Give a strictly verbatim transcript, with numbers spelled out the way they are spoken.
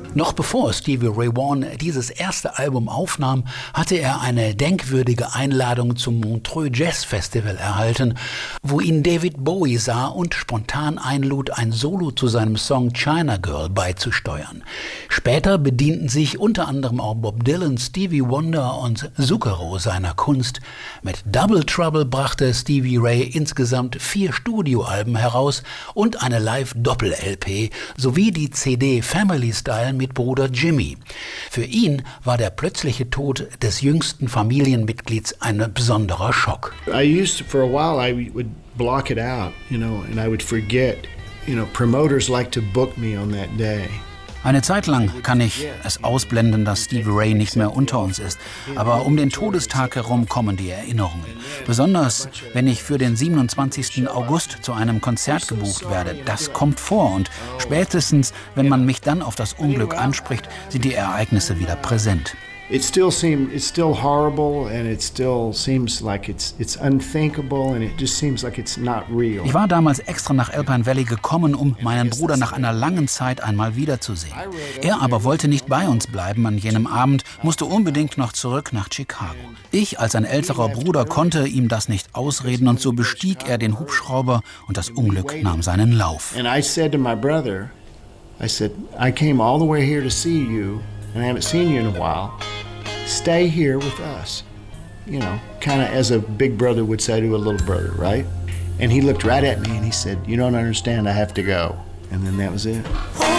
Noch bevor Stevie Ray Vaughan dieses erste Album aufnahm, hatte er eine denkwürdige Einladung zum Montreux Jazz Festival erhalten, wo ihn David Bowie sah und spontan einlud, ein Solo zu seinem Song China Girl beizusteuern. Später bedienten sich unter anderem auch Bob Dylan, Stevie Wonder und Zucchero seiner Kunst. Mit Double Trouble brachte Stevie Ray insgesamt vier Studioalben heraus und eine Live-Doppel-L P sowie die C D Family Style mit Bruder Jimmy. Für ihn war der plötzliche Tod des jüngsten Familienmitglieds ein besonderer Schock. I used to, for a while I would block it out, you know, and I would forget, you know, promoters like to book me on that day. Eine Zeit lang kann ich es ausblenden, dass Stevie Ray nicht mehr unter uns ist. Aber um den Todestag herum kommen die Erinnerungen. Besonders, wenn ich für den siebenundzwanzigsten August zu einem Konzert gebucht werde. Das kommt vor und spätestens, wenn man mich dann auf das Unglück anspricht, sind die Ereignisse wieder präsent. It still seems it's still horrible and it still seems like it's it's unthinkable and it just seems like it's not real. Ich war damals extra nach Alpine Valley gekommen, um meinen Bruder nach einer langen Zeit einmal wiederzusehen. Er aber wollte nicht bei uns bleiben an jenem Abend, musste unbedingt noch zurück nach Chicago. Ich als ein älterer Bruder konnte ihm das nicht ausreden und so bestieg er den Hubschrauber und das Unglück nahm seinen Lauf. And I said to my brother, I said, I came all the way here to see you and I haven't seen you in a while. Stay here with us, you know, kind of as a big brother would say to a little brother, right? And he looked right at me and he said, you don't understand, I have to go. And then that was it.